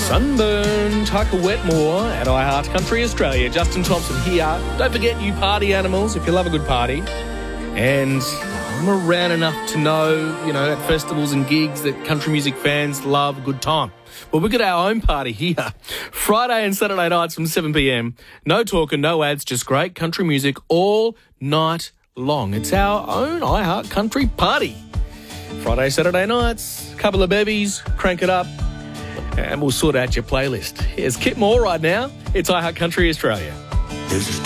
Sunburn, Tucker Wetmore at iHeart Country Australia. Justin Thompson here. Don't forget, you party animals, if you love a good party. And I'm around enough to know, at festivals and gigs that country music fans love a good time. Well, we've got our own party here. Friday and Saturday nights from 7 p.m. No talking, no ads, just great country music all night long. It's our own iHeart Country party. Friday, Saturday nights, couple of bevies, crank it up, and we'll sort out your playlist. Here's Kit Moore right now. It's iHeart Country Australia. There's a